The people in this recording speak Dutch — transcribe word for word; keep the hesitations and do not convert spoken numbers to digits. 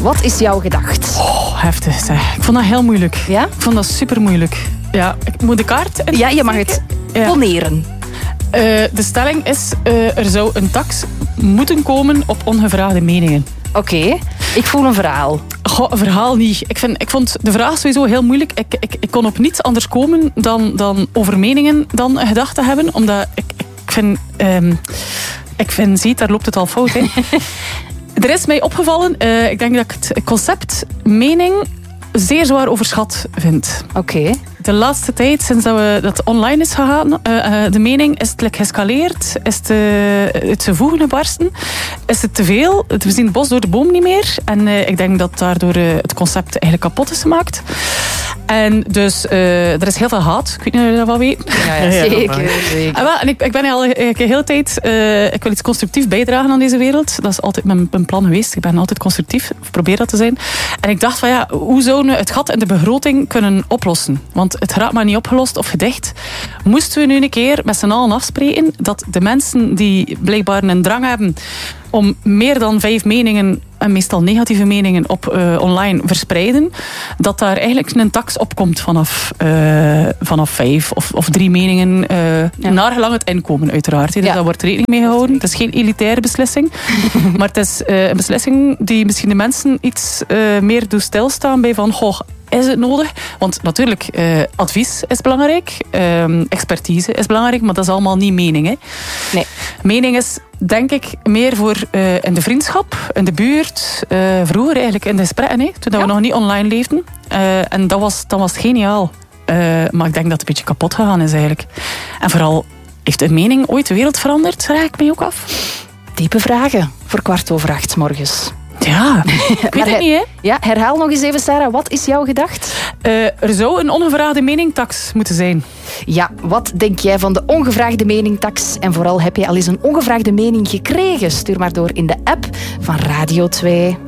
Wat is jouw gedacht? Oh, heftig zeg. Ik vond dat heel moeilijk. Ja? Ik vond dat super moeilijk. Ja, ik moet de kaart... in- Ja, je mag het Ja. poneren. Uh, de stelling is, uh, er zou een tax moeten komen op ongevraagde meningen. Oké, okay. Ik voel een verhaal. Goh, een verhaal niet. Ik, vind, ik vond de vraag sowieso heel moeilijk. Ik, ik, ik kon op niets anders komen dan, dan over meningen dan een gedachte hebben. Omdat ik, ik vind... Um, ik vind, zie, daar loopt het al fout. Hè. Er is mij opgevallen, uh, ik denk dat ik het concept mening zeer zwaar overschat vind. Oké. Okay. De laatste tijd, sinds dat, we, dat het online is gegaan, uh, uh, de mening, is het like gescaleerd? Is het uh, uit zijn voegen gebarsten? Is het te veel? We zien het bos door de boom niet meer. En uh, ik denk dat daardoor uh, het concept eigenlijk kapot is gemaakt. En dus, uh, er is heel veel haat. Ik weet niet of jullie dat wel weten. Ja, ja, zeker. zeker. En, wel, en ik, ik ben al de hele tijd... Uh, ik wil iets constructief bijdragen aan deze wereld. Dat is altijd mijn, mijn plan geweest. Ik ben altijd constructief. Of probeer dat te zijn. En ik dacht van ja, hoe zouden we het gat in de begroting kunnen oplossen? Want het raakt maar niet opgelost of gedicht. Moesten we nu een keer met z'n allen afspreken dat de mensen die blijkbaar een drang hebben om meer dan vijf meningen, en meestal negatieve meningen, op uh, online verspreiden, dat daar eigenlijk een tax op komt vanaf, uh, vanaf vijf of, of drie meningen, uh, ja. naar gelang het inkomen uiteraard. Dus ja. Daar wordt rekening mee gehouden. Het is geen elitaire beslissing, maar het is uh, een beslissing die misschien de mensen iets uh, meer doet stilstaan bij van, goh, is het nodig? Want natuurlijk, uh, advies is belangrijk, uh, expertise is belangrijk, maar dat is allemaal niet mening. Hè? Nee. Mening is, denk ik, meer voor uh, in de vriendschap, in de buurt, uh, vroeger eigenlijk in de gesprekken, hè? Toen ja. we nog niet online leefden. Uh, en dat was, dat was geniaal. Uh, maar ik denk dat het een beetje kapot gegaan is eigenlijk. En vooral, heeft een mening ooit de wereld veranderd? Vraag ik mij ook af. Diepe vragen voor kwart over acht 's morgens. Ja, ik weet het niet, hè? Ja, herhaal nog eens even, Sarah. Wat is jouw gedacht? Uh, er zou een ongevraagde meningtax moeten zijn. Ja, wat denk jij van de ongevraagde meningtax? En vooral, heb je al eens een ongevraagde mening gekregen? Stuur maar door in de app van Radio twee.